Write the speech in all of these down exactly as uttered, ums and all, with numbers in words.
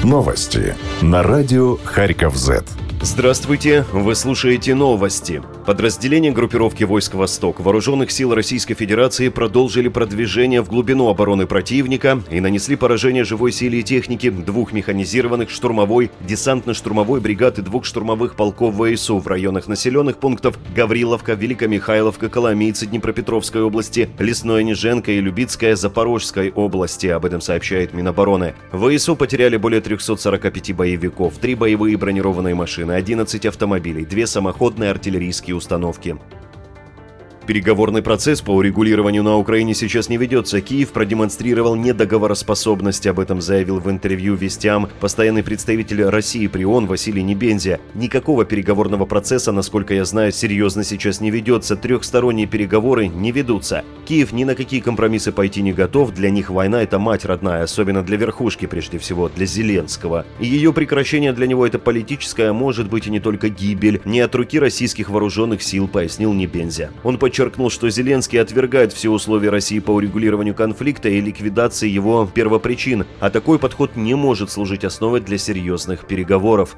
Новости на радио Харьков-Зет. Здравствуйте, вы слушаете новости. Подразделения группировки войск «Восток» Вооруженных сил Российской Федерации продолжили продвижение в глубину обороны противника и нанесли поражение живой силе и технике двух механизированных штурмовой, десантно-штурмовой бригад и двух штурмовых полков ВСУ в районах населенных пунктов Гавриловка, Великомихайловка, Коломийцы Днепропетровской области, Лесное Неженко и Любицкая Запорожской области. Об этом сообщает Минобороны. ВСУ потеряли более трёхсот сорока пяти боевиков, три боевые бронированные машины, одиннадцать автомобилей, две самоходные артиллерийские установки. Переговорный процесс по урегулированию на Украине сейчас не ведется. Киев продемонстрировал недоговороспособность. Об этом заявил в интервью «Вестям» постоянный представитель России при ООН Василий Небензя. Никакого переговорного процесса, насколько я знаю, серьезно сейчас не ведется. Трехсторонние переговоры не ведутся. Киев ни на какие компромиссы пойти не готов. Для них война – это мать родная, особенно для верхушки, прежде всего, для Зеленского. И ее прекращение для него – это политическая, а может быть и не только гибель. Не от руки российских вооруженных сил, пояснил Небензя. Он подчеркнул, что Зеленский отвергает все условия России по урегулированию конфликта и ликвидации его первопричин, а такой подход не может служить основой для серьезных переговоров.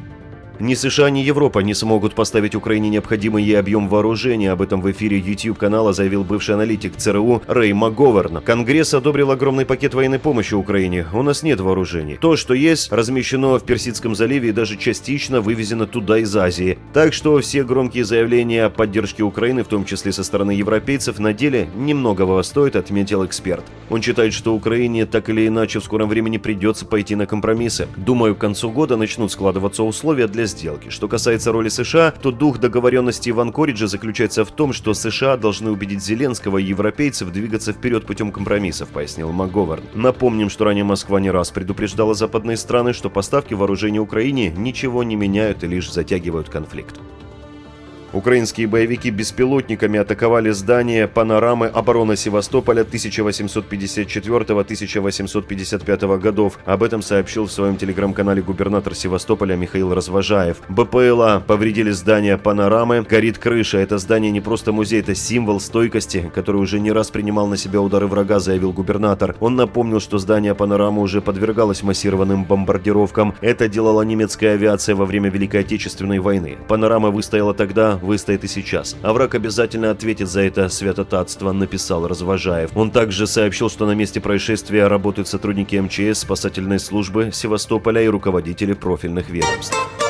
Ни США, ни Европа не смогут поставить Украине необходимый ей объем вооружения. Об этом в эфире YouTube-канала заявил бывший аналитик ЦРУ Рэй МакГоверн. Конгресс одобрил огромный пакет военной помощи Украине. У нас нет вооружений. То, что есть, размещено в Персидском заливе и даже частично вывезено туда из Азии. Так что все громкие заявления о поддержке Украины, в том числе со стороны европейцев, на деле немногого стоят, отметил эксперт. Он считает, что Украине так или иначе в скором времени придется пойти на компромиссы. Думаю, к концу года начнут складываться условия для сделки. Что касается роли США, то дух договоренности в Анкоридже заключается в том, что США должны убедить Зеленского и европейцев двигаться вперед путем компромиссов, пояснил МакГоверн. Напомним, что ранее Москва не раз предупреждала западные страны, что поставки вооружений Украине ничего не меняют и лишь затягивают конфликт. Украинские боевики беспилотниками атаковали здание панорамы обороны Севастополя тысяча восемьсот пятьдесят четвёртого — тысяча восемьсот пятьдесят пятого годов. Об этом сообщил в своем телеграм-канале губернатор Севастополя Михаил Развожаев. БПЛА повредили здание панорамы, горит крыша. Это здание не просто музей, это символ стойкости, который уже не раз принимал на себя удары врага, заявил губернатор. Он напомнил, что здание панорамы уже подвергалось массированным бомбардировкам. Это делала немецкая авиация во время Великой Отечественной войны. Панорама выстояла тогда, выстоит и сейчас. А враг обязательно ответит за это святотатство, написал Развожаев. Он также сообщил, что на месте происшествия работают сотрудники эм че эс, спасательной службы Севастополя и руководители профильных ведомств.